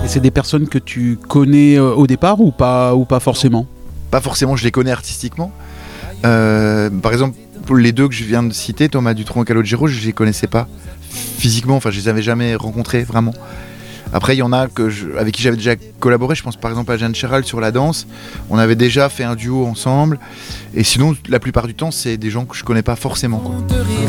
C'est des personnes que tu connais au départ ou pas forcément? Pas forcément, je les connais artistiquement. Par exemple, pour les deux que je viens de citer, Thomas Dutronc et Calogero, je les connaissais pas physiquement, enfin je les avais jamais rencontrés vraiment. Après il y en a avec qui j'avais déjà collaboré, je pense par exemple à Jeanne Chéral sur la danse, on avait déjà fait un duo ensemble, et sinon la plupart du temps c'est des gens que je connais pas forcément, quoi.